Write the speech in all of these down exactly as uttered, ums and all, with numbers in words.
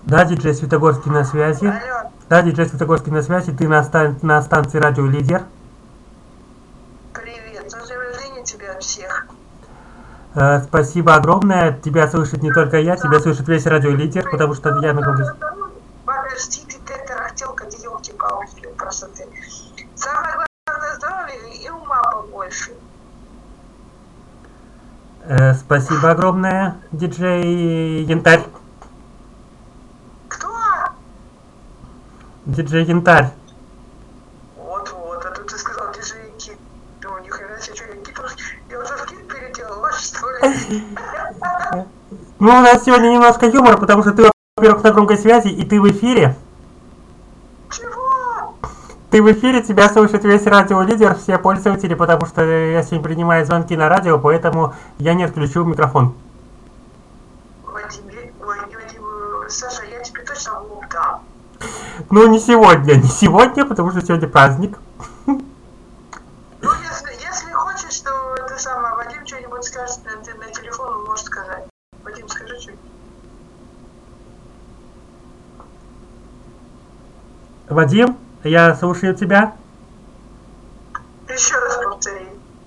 Да, диджей Светогорский на связи. Алло, Да, диджей Светогорский на связи. Ты на, стан- на станции Радио Лидер. привет. С днем рождения тебя от всех. Э, спасибо огромное. Тебя слышит не только я, тебя слышит весь Радио Лидер, потому что я на громкости. Подожди, ты, ты тарахтелка, ты елки-палки, просто ты. Самое главное здоровье и ума побольше. Э, спасибо огромное, диджей Янтарь. Кто? Диджей Янтарь. Вот-вот, а тут ты сказал, ты же кит. Думаю, ни хрена себе, что я кит, я уже в кит переделала, что ли? Ну, у нас сегодня немножко юмора, потому что ты, во-первых, на громкой связи, и ты в эфире. Чего? Ты в эфире, тебя слышит весь Радио Лидер, все пользователи, потому что я сегодня принимаю звонки на радио, поэтому я не отключил микрофон. Вадим, ой, Вадим, Саша, я тебе точно в лоб дам. Ну, не сегодня, не сегодня, потому что сегодня праздник. Ну, если, если хочешь, то ты сама, Вадим что-нибудь скажет, ты на телефон можешь сказать. Вадим, скажи что-нибудь. Вадим, я слушаю тебя. Еще раз повтори.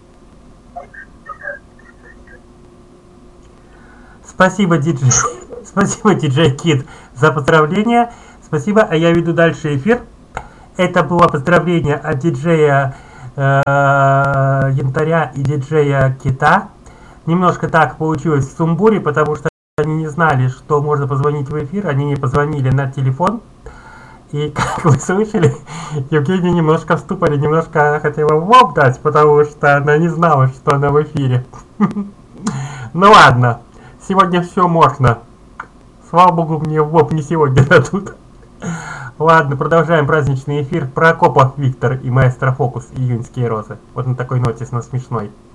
Спасибо, диджей. Спасибо, диджей Кит, за поздравления. Спасибо, а я веду дальше эфир. Это было поздравление от диджея э, Янтаря и диджея Кита. Немножко так получилось в сумбуре, потому что они не знали, что можно позвонить в эфир. Они не позвонили на телефон. И, как вы слышали, Евгения немножко в ступоре, немножко хотела в лоб дать, потому что она не знала, что она в эфире. Ну ладно, сегодня все можно. Слава богу, мне в лоб не сегодня дадут. Ладно, продолжаем праздничный эфир. Прокопов Виктор и Маэстро Фокус, июньские розы. Вот на такой ноте, на смешной.